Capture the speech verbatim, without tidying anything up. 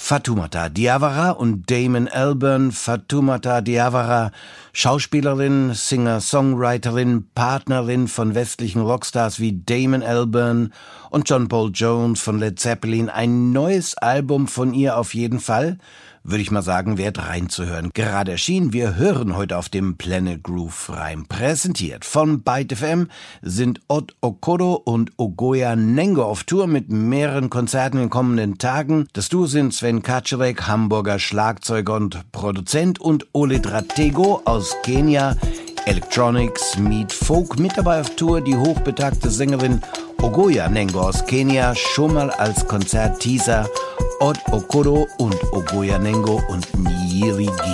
Fatoumata Diawara und Damon Albarn. Fatoumata Diawara, Schauspielerin, Singer-Songwriterin, Partnerin von westlichen Rockstars wie Damon Albarn und John Paul Jones von Led Zeppelin. Ein neues Album von ihr auf jeden Fall, würde ich mal sagen, wert reinzuhören. Gerade erschienen, wir hören heute auf dem Planet Groove rein. Präsentiert von Byte F M sind Ot Okoro und Ogoya Nengo auf Tour mit mehreren Konzerten in den kommenden Tagen. Das Duo sind Sven Kaczmarek, Hamburger Schlagzeuger und Produzent, und Ole Dratego aus Kenia, Electronics meet Folk. Mit dabei auf Tour die hochbetagte Sängerin Ogoya Nengo aus Kenia, schon mal als Konzertteaser Ot Okoro und Ogoya Nengo und Nyirigi.